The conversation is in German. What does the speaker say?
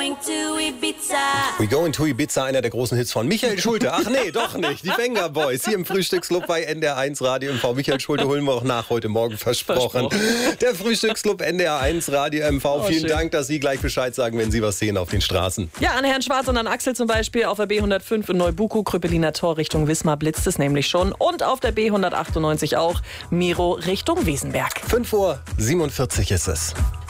going to Ibiza. We Going to Ibiza, einer der großen Hits von Michael Schulte. Ach nee, doch nicht. Die Venga Boys hier im Frühstücksclub bei NDR1 Radio MV. Michael Schulte holen wir auch nach heute Morgen, versprochen. Der Frühstücksclub NDR1 Radio MV. Vielen Dank, dass Sie gleich Bescheid sagen, wenn Sie was sehen auf den Straßen. Ja, an Herrn Schwarz und an Axel zum Beispiel auf der B105 in Neubuko, Krüppeliner Tor Richtung Wismar blitzt es nämlich schon. Und auf der B198 auch, Miro Richtung Wesenberg. 5:47 Uhr ist es.